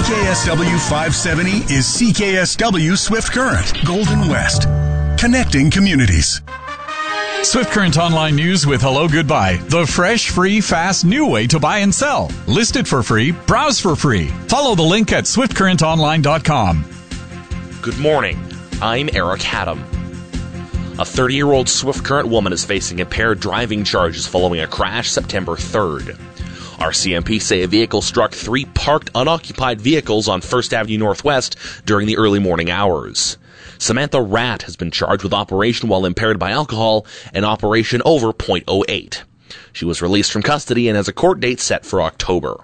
CKSW 570 is CKSW Swift Current, Golden West. Connecting communities. Swift Current Online News with Hello Goodbye. The fresh, free, fast, new way to buy and sell. List it for free. Browse for free. Follow the link at swiftcurrentonline.com. Good morning. I'm Eric Haddam. A 30-year-old Swift Current woman is facing impaired driving charges following a crash September 3rd. RCMP say a vehicle struck 3 parked unoccupied vehicles on 1st Avenue Northwest during the early morning hours. Samantha Ratt has been charged with operation while impaired by alcohol and operation over .08. She was released from custody and has a court date set for October.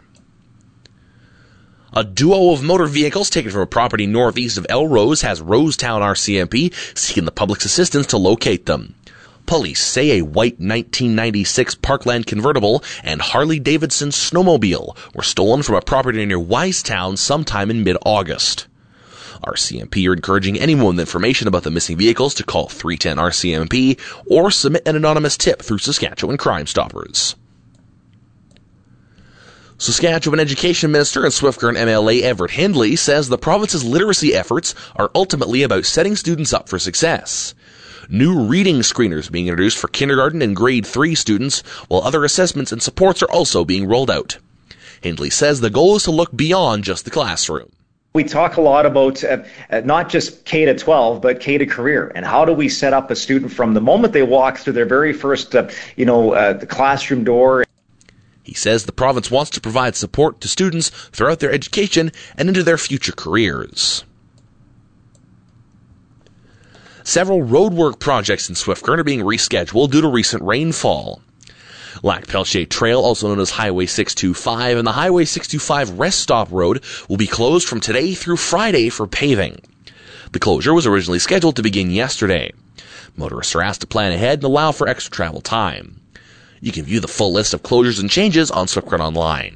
A duo of motor vehicles taken from a property northeast of Elrose has Rosetown RCMP seeking the public's assistance to locate them. Police say a white 1996 Parkland convertible and Harley-Davidson snowmobile were stolen from a property near Wisetown sometime in mid-August. RCMP are encouraging anyone with information about the missing vehicles to call 310-RCMP or submit an anonymous tip through Saskatchewan Crime Stoppers. Saskatchewan Education Minister and Swift Current MLA Everett Hindley says the province's literacy efforts are ultimately about setting students up for success. New reading screeners being introduced for kindergarten and grade 3 students, while other assessments and supports are also being rolled out. Hindley says the goal is to look beyond just the classroom. We talk a lot about not just K to 12, but K to career, and how do we set up a student from the moment they walk through their very first, the classroom door. He says the province wants to provide support to students throughout their education and into their future careers. Several roadwork projects in Swift Current are being rescheduled due to recent rainfall. Lac Peltier Trail, also known as Highway 625, and the Highway 625 Rest Stop Road will be closed from today through Friday for paving. The closure was originally scheduled to begin yesterday. Motorists are asked to plan ahead and allow for extra travel time. You can view the full list of closures and changes on Swift Current Online.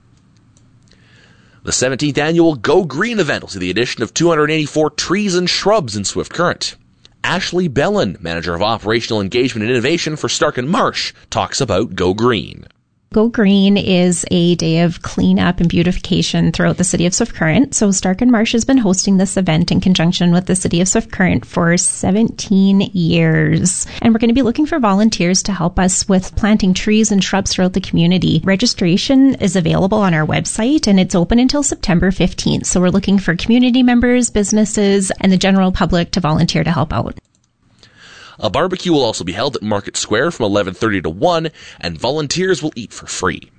The 17th annual Go Green event will see the addition of 284 trees and shrubs in Swift Current. Ashley Bellin, Manager of Operational Engagement and Innovation for Stark and Marsh, talks about Go Green. Go Green is a day of cleanup and beautification throughout the city of Swift Current. So Stark and Marsh has been hosting this event in conjunction with the city of Swift Current for 17 years. And we're going to be looking for volunteers to help us with planting trees and shrubs throughout the community. Registration is available on our website and it's open until September 15th. So we're looking for community members, businesses, and the general public to volunteer to help out. A barbecue will also be held at Market Square from 11:30 to 1, and volunteers will eat for free.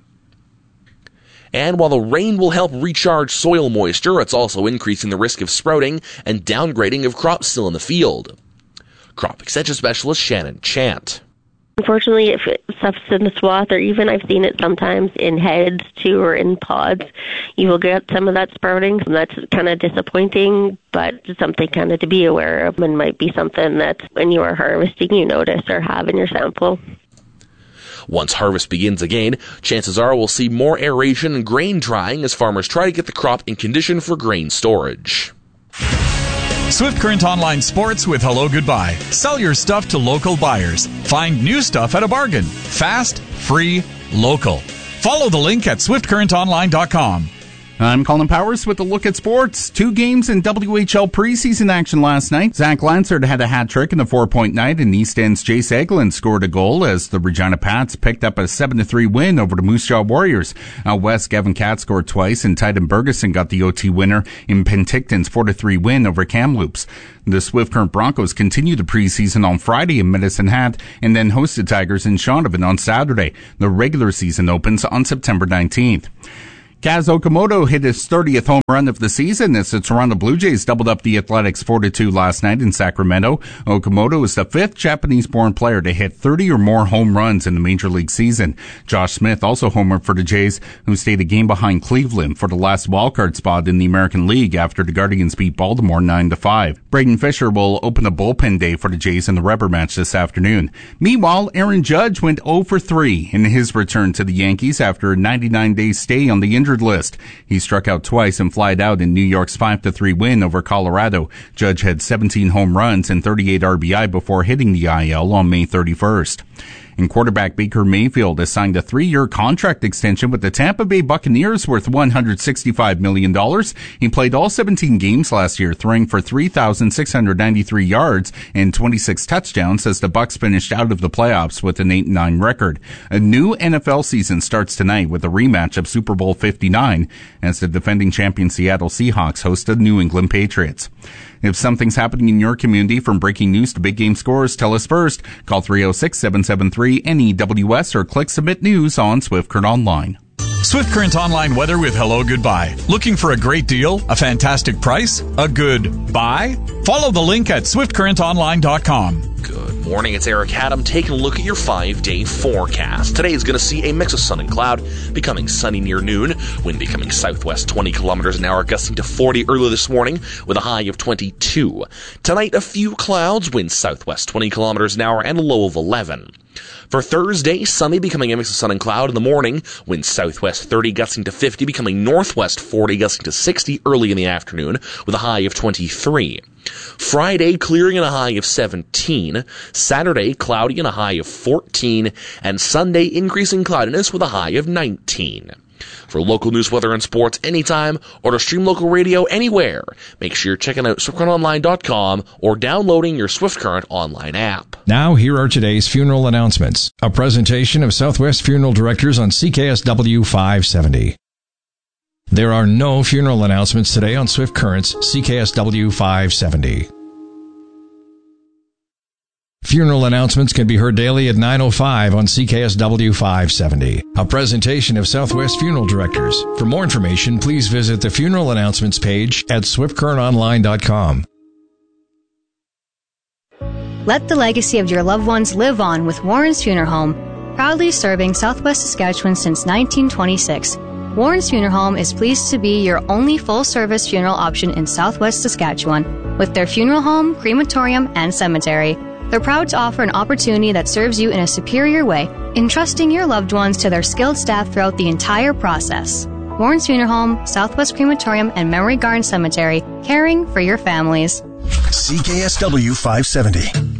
And while the rain will help recharge soil moisture, it's also increasing the risk of sprouting and downgrading of crops still in the field. Crop extension specialist Shannon Chant. Unfortunately, if stuff's in the swath, or even I've seen it sometimes in heads too, or in pods, you will get some of that sprouting. And that's kind of disappointing, but it's something kind of to be aware of, and might be something that when you are harvesting you notice or have in your sample. Once harvest begins again, chances are we'll see more aeration and grain drying as farmers try to get the crop in condition for grain storage. Swift Current Online Sports with Hello Goodbye. Sell your stuff to local buyers. Find new stuff at a bargain. Fast, free, local. Follow the link at swiftcurrentonline.com. I'm Colin Powers with a look at sports. 2 games in WHL preseason action last night. Zach Lansard had a hat trick in the 4-point night, and East End's Jace Eglin scored a goal as the Regina Pats picked up a 7-3 win over the Moose Jaw Warriors. Out west, Gavin Katz scored twice, and Titan Bergeson got the OT winner in Penticton's 4-3 win over Kamloops. The Swift Current Broncos continue the preseason on Friday in Medicine Hat and then host the Tigers in Shaunavon on Saturday. The regular season opens on September 19th. Kaz Okamoto hit his 30th home run of the season as the Toronto Blue Jays doubled up the Athletics 4-2 last night in Sacramento. Okamoto is the 5th Japanese-born player to hit 30 or more home runs in the Major League season. Josh Smith also homered for the Jays, who stayed a game behind Cleveland for the last wildcard spot in the American League after the Guardians beat Baltimore 9-5. Braden Fisher will open a bullpen day for the Jays in the rubber match this afternoon. Meanwhile, Aaron Judge went 0-3 in his return to the Yankees after a 99-day stay on the injury list. He struck out twice and flied out in New York's 5-3 win over Colorado. Judge had 17 home runs and 38 RBI before hitting the IL on May 31st. And quarterback Baker Mayfield has signed a 3-year contract extension with the Tampa Bay Buccaneers worth $165 million. He played all 17 games last year, throwing for 3,693 yards and 26 touchdowns as the Bucs finished out of the playoffs with an 8-9 record. A new NFL season starts tonight with a rematch of Super Bowl 59 as the defending champion Seattle Seahawks host the New England Patriots. If something's happening in your community, from breaking news to big game scores, tell us first. Call 306-773-NEWS or click Submit News on Swift Current Online. Swift Current Online weather with Hello Goodbye. Looking for a great deal, a fantastic price, a good buy? Follow the link at swiftcurrentonline.com. Good morning, it's Eric Haddam taking a look at your 5-day forecast. Today is going to see a mix of sun and cloud, becoming sunny near noon, wind becoming southwest 20 kilometers an hour, gusting to 40 early this morning with a high of 22. Tonight, a few clouds, wind southwest 20 kilometers an hour, and a low of 11. For Thursday, sunny, becoming a mix of sun and cloud in the morning, wind southwest 30, gusting to 50, becoming northwest 40, gusting to 60 early in the afternoon with a high of 23. Friday, clearing and a high of 17. Saturday, cloudy and a high of 14. And Sunday, increasing cloudiness with a high of 19. For local news, weather, and sports anytime, or to stream local radio anywhere, make sure you're checking out SwiftCurrentOnline.com or downloading your Swift Current Online app. Now, here are today's funeral announcements. A presentation of Southwest Funeral Directors on CKSW 570. There are no funeral announcements today on Swift Current's CKSW 570. Funeral announcements can be heard daily at 9:05 on CKSW 570. A presentation of Southwest Funeral Directors. For more information, please visit the funeral announcements page at swiftcurrentonline.com. Let the legacy of your loved ones live on with Warren's Funeral Home, proudly serving Southwest Saskatchewan since 1926. Warren's Funeral Home is pleased to be your only full-service funeral option in Southwest Saskatchewan, with their funeral home, crematorium, and cemetery. They're proud to offer an opportunity that serves you in a superior way, entrusting your loved ones to their skilled staff throughout the entire process. Warren's Funeral Home, Southwest Crematorium, and Memory Garden Cemetery, caring for your families. CKSW 570.